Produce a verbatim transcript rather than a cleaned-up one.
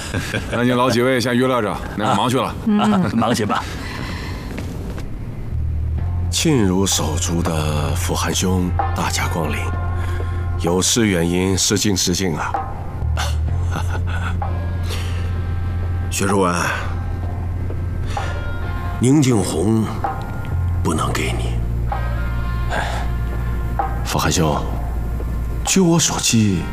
那你老几位先娱乐着，那忙去了。 啊，忙去吧。 沁如手足的傅寒兄大驾光临，有事远迎，失敬失敬啊！薛如文，宁静红不能给你。傅寒兄，据我所记，